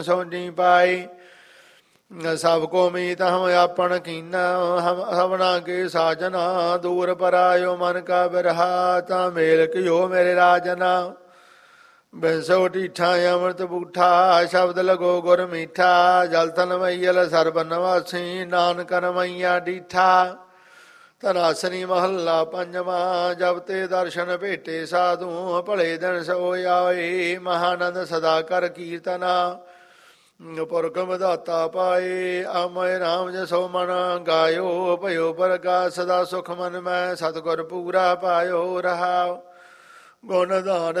ਸੋਝੀ ਪਾਈ ਸਭ ਕੋ ਮੀਤ ਹਮ ਆਪਣ ਕੀਨਾ ਹਮ ਸਭਨਾ ਕੇ ਸਾਜਨਾ ਦੂਰ ਪਰਾਇਓ ਮਨ ਕਾ ਬਿਰਹਾ ਤਾਂ ਮੇਲ ਕਿਓ ਮੇਰੇ ਰਾਜਨਾ ਬਿਨਸੋ ਢੀਠਾ ਅੰਮ੍ਰਿਤ ਬੂਠਾ ਸ਼ਬਦ ਲਗੋ ਗੁਰ ਮੀਠਾ ਜਲ ਤਨ ਮਈਲ ਸਰਬ ਨਿਵਾਸੀ ਨਾਨਕ ਰਮਈਆ ਡੀਠਾ ਧਨਾਸਨੀ ਮਹੱਲਾ ਪੰਜਵਾਂ ਜਬ ਤੇ ਦਰਸ਼ਨ ਭੇਟੇ ਸਾਧੂ ਭਲੇ ਦਿਨ ਸੋ ਆਏ ਮਹਾਨੰਦ ਸਦਾ ਕਰ ਕੀਰਤਨਾ ਪੁਰਖ ਵਿਧਾਤਾ ਪਾਏ ਆਮੈ ਰਾਮ ਜਸੋ ਮਨ ਗਾਇਓ ਭਇਓ ਪ੍ਰਗਾਸ ਸਦਾ ਸੁਖ ਮਨ ਮੈਂ ਸਤਿਗੁਰ ਪੂਰਾ ਪਾਇਓ ਰਹਾ ਗੁਣ ਧਾਨ